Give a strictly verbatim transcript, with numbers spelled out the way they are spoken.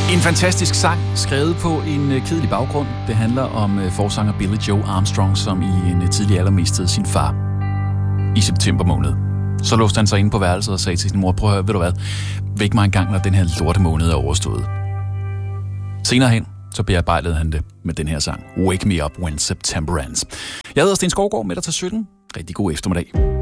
En fantastisk sang, skrevet på en kedelig baggrund. Det handler om forsanger Billie Joe Armstrong, som i en tidlig alder mistede sin far i september måned. Så låste han sig inde på værelset og sagde til sin mor, prøv at høre, ved du hvad, væk mig en gang, når den her lorte måned er overstået. Senere hen, så bearbejdede han det med den her sang, Wake Me Up When September Ends. Jeg hedder Sten Skovgaard, med dig til sytten. Rigtig god eftermiddag.